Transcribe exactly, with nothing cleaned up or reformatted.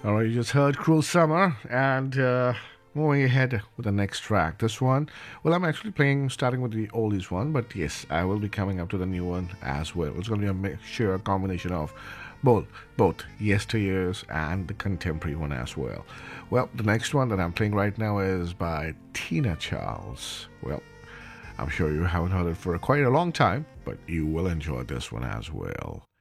All right, you just heard Cruel Summer, and uh, moving ahead with the next track. This one, well, I'm actually playing starting with the oldies one, but yes, I will be coming up to the new one as well. It's going to be a mixture, a combination of both, both yesteryears and the contemporary one as well. Well, the next one that I'm playing right now is by Tina Charles. Well, I'm sure you haven't heard it for quite a long time, but you will enjoy this one as well.